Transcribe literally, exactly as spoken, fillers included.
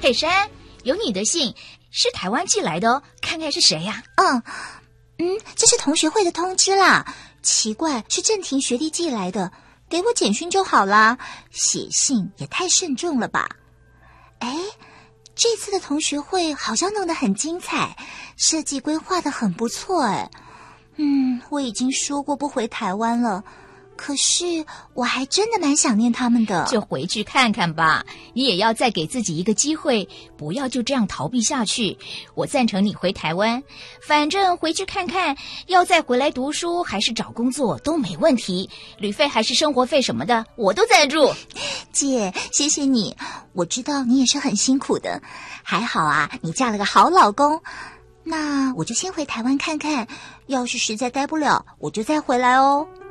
佩珊，有你的信，是台湾寄来的哦，看看是谁呀？ 嗯嗯，这是同学会的通知啦。奇怪，是郑婷学弟寄来的，给我简讯就好啦，写信也太慎重了吧。哎，这次的同学会好像弄得很精彩，设计规划得很不错哎。嗯，我已经说过不回台湾了，可是我还真的蛮想念他们的。 就回去看看吧，你也要再给自己一个机会，不要就这样逃避下去。我赞成你回台湾，反正回去看看，要再回来读书还是找工作都没问题，旅费还是生活费什么的我都赞助。 姐，谢谢你，我知道你也是很辛苦的，还好啊，你嫁了个好老公。那我就先回台湾看看，要是实在待不了，我就再回来哦。